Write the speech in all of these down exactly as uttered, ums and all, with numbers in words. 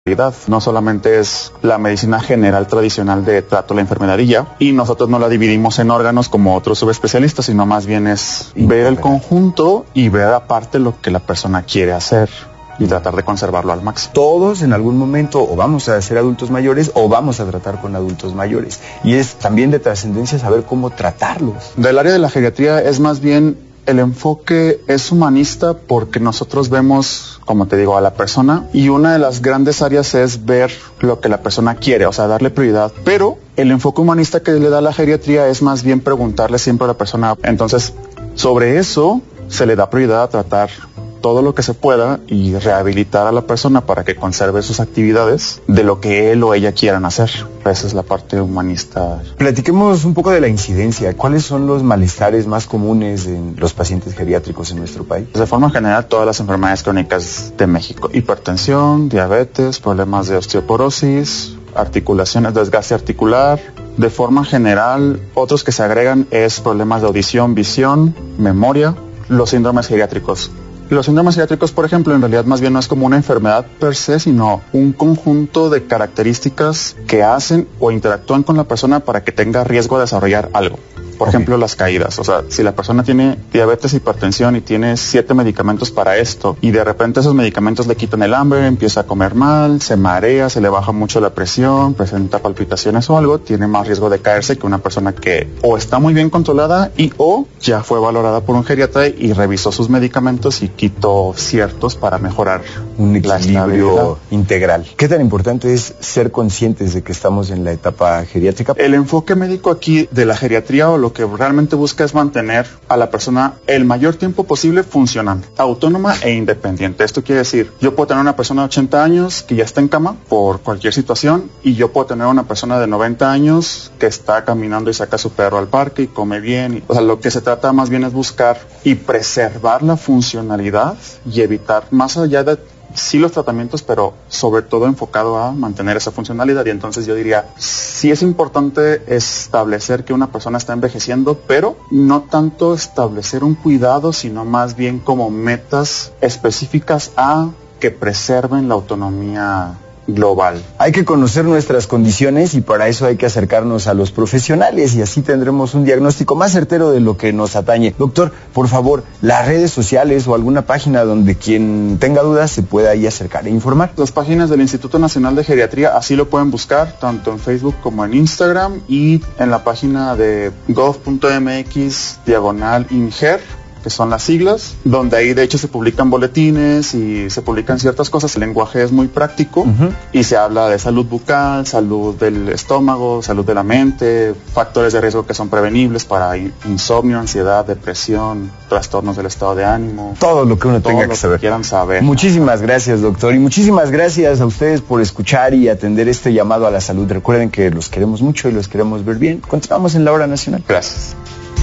No solamente es la medicina general tradicional de trato a la enfermedad y ya, y nosotros no la dividimos en órganos como otros subespecialistas, sino más bien es ver el conjunto y ver aparte lo que la persona quiere hacer y tratar de conservarlo al máximo. Todos en algún momento o vamos a ser adultos mayores o vamos a tratar con adultos mayores, y es también de trascendencia saber cómo tratarlos. Del área de la geriatría es más bien el enfoque es humanista porque nosotros vemos, como te digo, a la persona, y una de las grandes áreas es ver lo que la persona quiere, o sea, darle prioridad, pero el enfoque humanista que le da la geriatría es más bien preguntarle siempre a la persona. Entonces, sobre eso se le da prioridad a tratar todo lo que se pueda y rehabilitar a la persona para que conserve sus actividades de lo que él o ella quieran hacer. Esa es la parte humanista. Platiquemos un poco de la incidencia. ¿Cuáles son los malestares más comunes en los pacientes geriátricos en nuestro país? De forma general, todas las enfermedades crónicas de México. Hipertensión, diabetes, problemas de osteoporosis, articulaciones, desgaste articular. De forma general, otros que se agregan es problemas de audición, visión, memoria, los síndromes geriátricos. Los síndromes geriátricos, por ejemplo, en realidad más bien no es como una enfermedad per se, sino un conjunto de características que hacen o interactúan con la persona para que tenga riesgo de desarrollar algo. Por okay. ejemplo, las caídas. O sea, si la persona tiene diabetes, hipertensión y tiene siete medicamentos para esto, y de repente esos medicamentos le quitan el hambre, empieza a comer mal, se marea, se le baja mucho la presión, presenta palpitaciones o algo, tiene más riesgo de caerse que una persona que o está muy bien controlada y o ya fue valorada por un geriatra y revisó sus medicamentos y quitó ciertos para mejorar un equilibrio integral. ¿Qué tan importante es ser conscientes de que estamos en la etapa geriátrica? El enfoque médico aquí de la geriatría o lo que realmente busca es mantener a la persona el mayor tiempo posible funcionando, autónoma e independiente. Esto quiere decir, yo puedo tener una persona de ochenta años que ya está en cama por cualquier situación, y yo puedo tener una persona de noventa años que está caminando y saca a su perro al parque y come bien. Y, o sea, lo que se trata más bien es buscar y preservar la funcionalidad y evitar, más allá de sí los tratamientos, pero sobre todo enfocado a mantener esa funcionalidad. Y entonces yo diría, sí es importante establecer que una persona está envejeciendo, pero no tanto establecer un cuidado, sino más bien como metas específicas a que preserven la autonomía global. Hay que conocer nuestras condiciones y para eso hay que acercarnos a los profesionales, y así tendremos un diagnóstico más certero de lo que nos atañe. Doctor, por favor, las redes sociales o alguna página donde quien tenga dudas se pueda ahí acercar e informar. Las páginas del Instituto Nacional de Geriatría, así lo pueden buscar, tanto en Facebook como en Instagram, y en la página de gov punto mx diagonal inger, que son las siglas, donde ahí de hecho se publican boletines y se publican ciertas cosas. El lenguaje es muy práctico uh-huh. y se habla de salud bucal, salud del estómago, salud de la mente, factores de riesgo que son prevenibles para insomnio, ansiedad, depresión, trastornos del estado de ánimo. Todo lo que uno tenga que saber. Que quieran saber. Muchísimas gracias, doctor, y muchísimas gracias a ustedes por escuchar y atender este llamado a la salud. Recuerden que los queremos mucho y los queremos ver bien. Continuamos en la Hora Nacional. Gracias.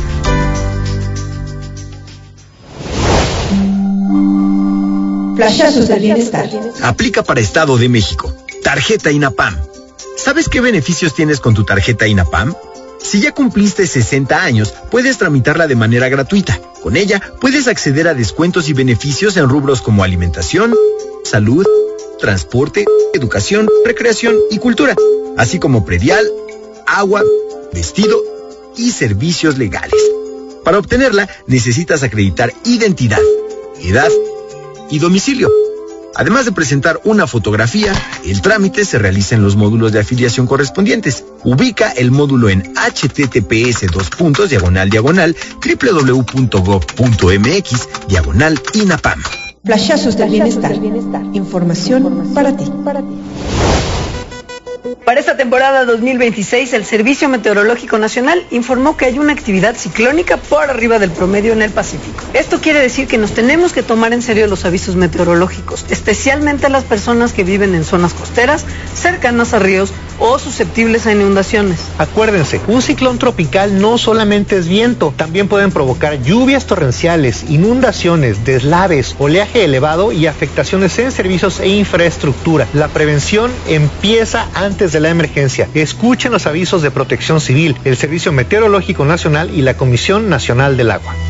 Flashazos del bienestar. Aplica para Estado de México. Tarjeta INAPAM. ¿Sabes qué beneficios tienes con tu tarjeta INAPAM? Si ya cumpliste sesenta años, puedes tramitarla de manera gratuita. Con ella, puedes acceder a descuentos y beneficios en rubros como alimentación, salud, transporte, educación, recreación y cultura, así como predial, agua, vestido y servicios legales. Para obtenerla, necesitas acreditar identidad, edad y domicilio. Además de presentar una fotografía, el trámite se realiza en los módulos de afiliación correspondientes. Ubica el módulo en https dos puntos diagonal diagonal www.gov.mx diagonal INAPAM. Flashazos del bienestar. Información para ti. Para esta temporada dos mil veintiséis, el Servicio Meteorológico Nacional informó que hay una actividad ciclónica por arriba del promedio en el Pacífico. Esto quiere decir que nos tenemos que tomar en serio los avisos meteorológicos, especialmente las personas que viven en zonas costeras, cercanas a ríos o susceptibles a inundaciones. Acuérdense, un ciclón tropical no solamente es viento, también pueden provocar lluvias torrenciales, inundaciones, deslaves, oleaje elevado y afectaciones en servicios e infraestructura. La prevención empieza antes de la emergencia. Escuchen los avisos de Protección Civil, el Servicio Meteorológico Nacional y la Comisión Nacional del Agua.